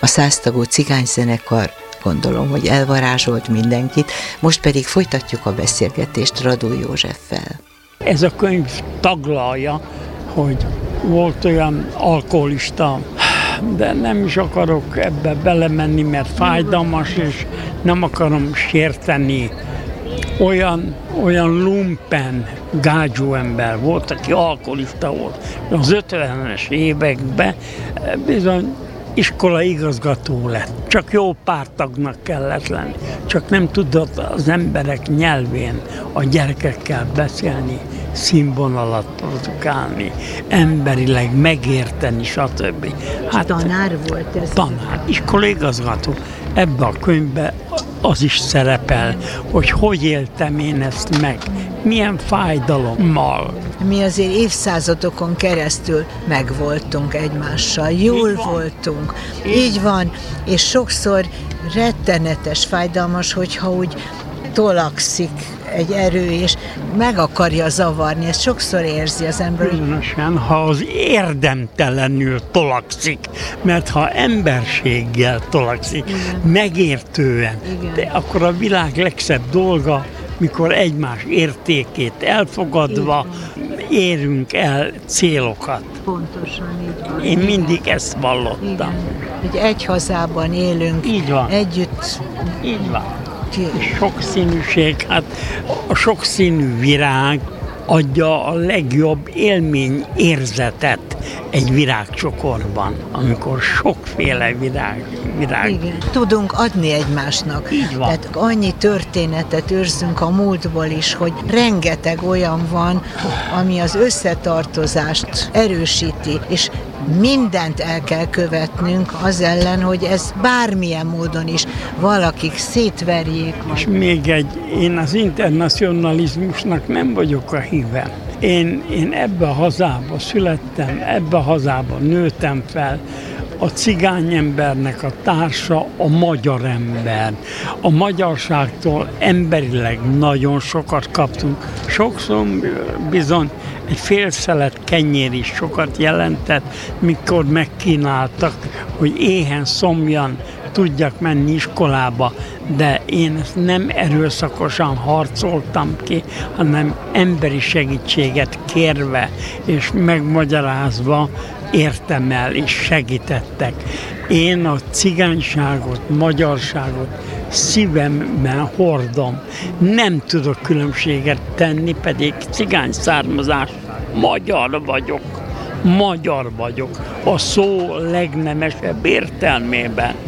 a 100 tagú cigányzenekar, gondolom, hogy elvarázsolt mindenkit, most pedig folytatjuk a beszélgetést Radó Józseffel. Ez a könyv taglalja, hogy volt olyan alkoholista, de nem is akarok ebbe belemenni, mert fájdalmas, és nem akarom sérteni. Olyan lumpen, gágyú ember volt, aki alkoholista volt. Az 50-es években bizony iskolai igazgató lett. Csak jó pártagnak kellett lenni. Csak nem tudott az emberek nyelvén a gyerekekkel beszélni, színvonalat produkálni, emberileg megérteni, stb. Tanár volt ez? Tanár, iskolai igazgató. Ebben a könyvben az is szerepel, hogy éltem én ezt meg, milyen fájdalommal. Mi azért évszázadokon keresztül megvoltunk egymással, jól voltunk. Így van, és sokszor rettenetes, fájdalmas, hogyha úgy tolakszik egy erő, és meg akarja zavarni, ezt sokszor érzi az ember. Különösen, ha az érdemtelenül tolakszik, mert ha emberséggel tolakszik, igen, megértően, igen, de akkor a világ legszebb dolga, mikor egymás értékét elfogadva, igen, érünk el célokat. Pontosan így van. Én mindig ezt vallottam. Igen. Hogy egy hazában élünk, így van, együtt. Így van. Sokszínűség, hát a sokszínű virág adja a legjobb érzetet egy virágcsokorban, amikor sokféle virág. Igen. Tudunk adni egymásnak. Így van. Tehát annyi történetet őrzünk a múltból is, hogy rengeteg olyan van, ami az összetartozást erősíti, és mindent el kell követnünk az ellen, hogy ez bármilyen módon is valakik szétverjék. És még én az internacionalizmusnak nem vagyok a híve. Én ebbe a hazába születtem, ebbe a hazába nőttem fel. A cigány embernek a társa a magyar ember. A magyarságtól emberileg nagyon sokat kaptunk. Sokszor bizony egy fél szelet kenyér is sokat jelentett, mikor megkínáltak, hogy éhen, szomjan tudjak menni iskolába, de én ezt nem erőszakosan harcoltam ki, hanem emberi segítséget kérve és megmagyarázva értem el és segítettek. Én a cigányságot, magyarságot szívemben hordom. Nem tudok különbséget tenni, pedig cigány származás, magyar vagyok. A szó legnemesebb értelmében.